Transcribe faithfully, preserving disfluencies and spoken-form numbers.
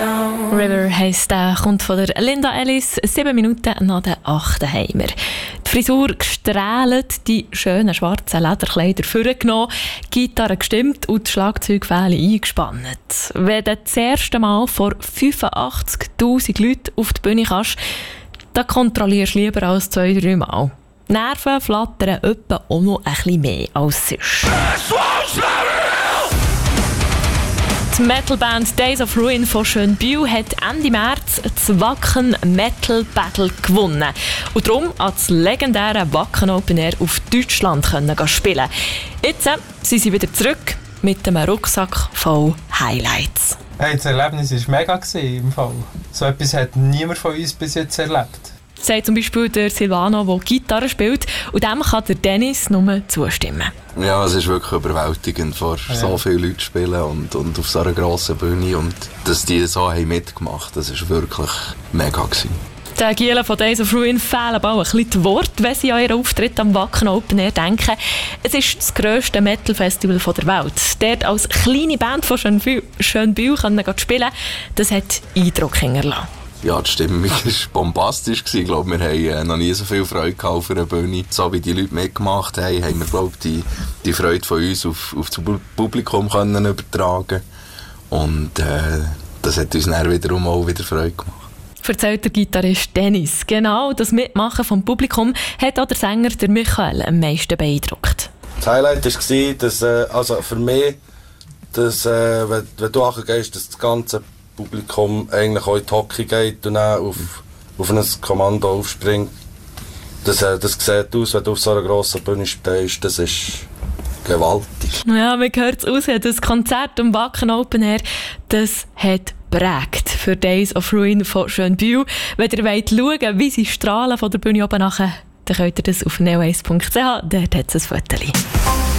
River heisst der, kommt von der Linda Ellis. Sieben Minuten nach der achten Heimer. Die Frisur gestrahlt, die schönen schwarzen Lederkleider vorgenommen, die Gitarre gestimmt und die Schlagzeugfälle eingespannt. Wenn du das erste Mal vor fünfundachtzigtausend Leuten auf die Bühne kannst, dann kontrollierst du lieber als zwei, drei Mal. Die Nerven flattern etwa auch noch ein bisschen mehr als sonst. Die Metalband Days of Ruin von Schönbühl hat Ende März das Wacken Metal Battle gewonnen und darum an das legendäre Wacken Open Air auf Deutschland können spielen. Jetzt äh, sind sie wieder zurück mit einem Rucksack voll Highlights. Hey, das Erlebnis war mega im Fall. So etwas hat niemand von uns bis jetzt erlebt. Sagt zum Beispiel der Silvano, der Gitarre spielt, und dem kann der Dennis nur zustimmen. Ja, es ist wirklich überwältigend, vor ja. so vielen Leuten zu spielen und, und auf so einer grossen Bühne. Und dass die so haben mitgemacht haben, das war wirklich mega gewesen. Den Gielen von Days of Ruin fehlen auch ein bisschen die Worte, wenn sie an ihren Auftritt am Wacken Open Air denken. Es ist das grösste Metal-Festival der Welt. Dort als kleine Band von Schönbühl, Schönbühl können spielen, das hat Eindruck hinterlassen. Ja, die Stimmung war bombastisch. Ich glaube, wir haben noch nie so viel Freude auf einer Bühne. So wie die Leute mitgemacht haben, haben wir glaube die, die Freude von uns auf, auf das Publikum können übertragen. Und äh, das hat uns dann wiederum auch wieder Freude gemacht. Erzählt der Gitarrist Dennis. Genau das Mitmachen vom Publikum hat auch der Sänger der Michael am meisten beeindruckt. Das Highlight war, dass, äh, also für mich, dass, äh, wenn, wenn du angehst, dass das ganze Publikum eigentlich auch in die Hockey geht und dann auf, auf ein Kommando aufspringt. Das, äh, das sieht aus, wenn du auf so einer grossen Bühne stehst, das ist gewaltig. Ja, man hört es raus. Das Konzert am Wacken Open Air, das hat prägt für Days of Ruin von Schönbühl. Wenn ihr wollt schauen, wie sie strahlen von der Bühne oben nachher, dann könnt ihr das auf neo eins punkt c h, dort hat es ein Foto.